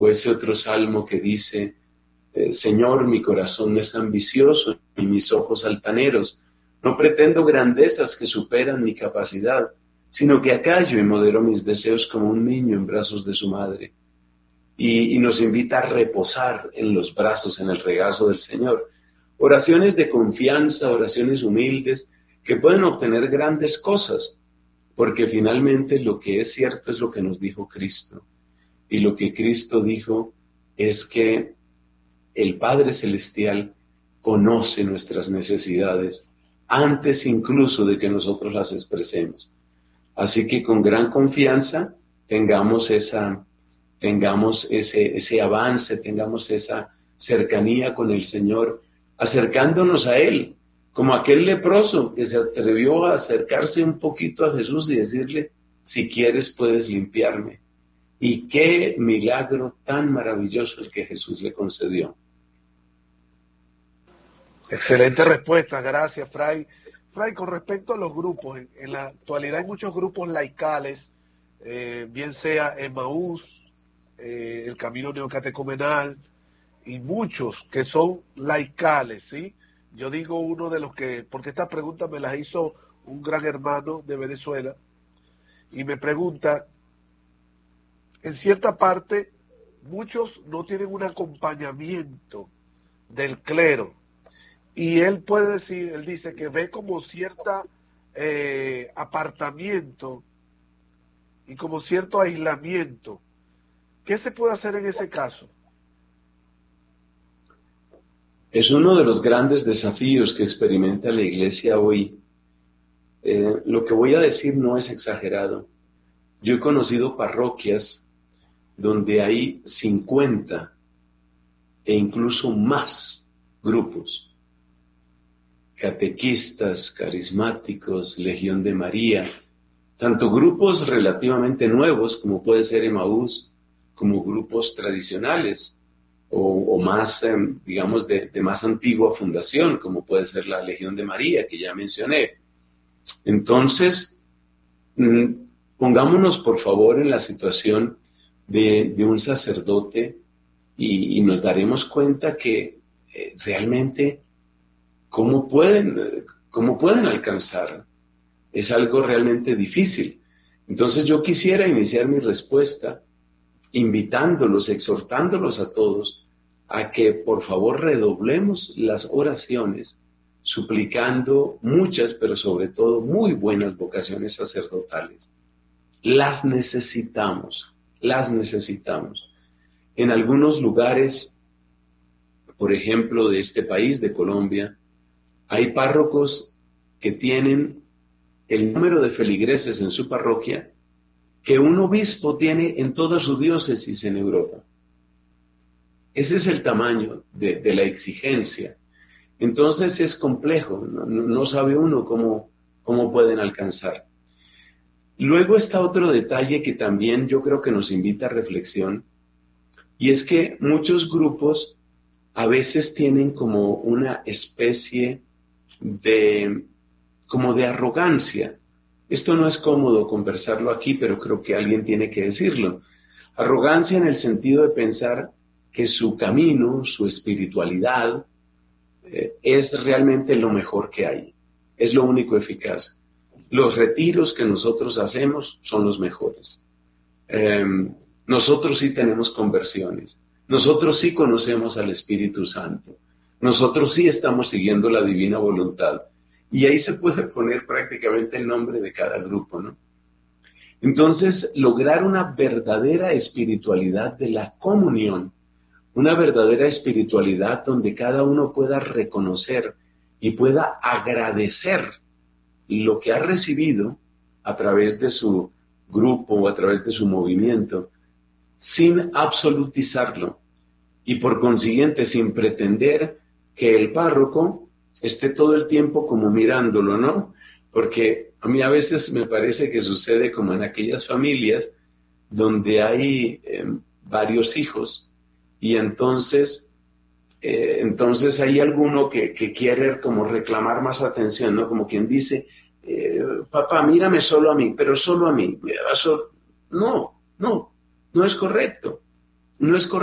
o ese otro salmo que dice, Señor, mi corazón no es ambicioso y mis ojos altaneros. No pretendo grandezas que superan mi capacidad, sino que acallo y modero mis deseos como un niño en brazos de su madre. Y nos invita a reposar en los brazos, en el regazo del Señor. Oraciones de confianza, oraciones humildes, que pueden obtener grandes cosas, porque finalmente lo que es cierto es lo que nos dijo Cristo. Y lo que Cristo dijo es que el Padre Celestial conoce nuestras necesidades antes incluso de que nosotros las expresemos. Así que con gran confianza tengamos ese avance, tengamos esa cercanía con el Señor, acercándonos a Él, como aquel leproso que se atrevió a acercarse un poquito a Jesús y decirle, si quieres puedes limpiarme. Y qué milagro tan maravilloso el que Jesús le concedió. Excelente respuesta, gracias, Fray. Fray, con respecto a los grupos, en la actualidad hay muchos grupos laicales, bien sea Emaús, el Camino Neocatecumenal, y muchos que son laicales, ¿sí? Yo digo uno de los que, porque esta pregunta me la hizo un gran hermano de Venezuela, y me pregunta, en cierta parte, muchos no tienen un acompañamiento del clero, y él dice que ve como cierta apartamiento y como cierto aislamiento. ¿Qué se puede hacer en ese caso? Es uno de los grandes desafíos que experimenta la Iglesia hoy. Lo que voy a decir no es exagerado. Yo he conocido parroquias donde hay 50 e incluso más grupos. Catequistas, carismáticos, Legión de María, tanto grupos relativamente nuevos como puede ser Emaús, como grupos tradicionales o más, digamos, de más antigua fundación, como puede ser la Legión de María, que ya mencioné. Entonces, pongámonos por favor en la situación de un sacerdote y nos daremos cuenta que realmente ¿cómo pueden alcanzar? Es algo realmente difícil. Entonces yo quisiera iniciar mi respuesta invitándolos, exhortándolos a todos a que por favor redoblemos las oraciones, suplicando muchas, pero sobre todo muy buenas vocaciones sacerdotales. Las necesitamos. En algunos lugares, por ejemplo, de este país, de Colombia, hay párrocos que tienen el número de feligreses en su parroquia que un obispo tiene en toda su diócesis en Europa. Ese es el tamaño de la exigencia. Entonces es complejo, no sabe uno cómo pueden alcanzar. Luego está otro detalle que también yo creo que nos invita a reflexión, y es que muchos grupos a veces tienen como una especie de arrogancia. Esto no es cómodo conversarlo aquí, pero creo que alguien tiene que decirlo. Arrogancia en el sentido de pensar que su camino, su espiritualidad, es realmente lo mejor que hay. Es lo único eficaz. Los retiros que nosotros hacemos son los mejores. Nosotros sí tenemos conversiones. Nosotros sí conocemos al Espíritu Santo. Nosotros sí estamos siguiendo la divina voluntad. Y ahí se puede poner prácticamente el nombre de cada grupo, ¿no? Entonces, lograr una verdadera espiritualidad de la comunión, una verdadera espiritualidad donde cada uno pueda reconocer y pueda agradecer lo que ha recibido a través de su grupo o a través de su movimiento, sin absolutizarlo y por consiguiente sin pretender que el párroco esté todo el tiempo como mirándolo, ¿no? Porque a mí a veces me parece que sucede como en aquellas familias donde hay varios hijos y entonces hay alguno que quiere como reclamar más atención, ¿no? Como quien dice, papá, mírame solo a mí, pero solo a mí. No es correcto. no es correcto.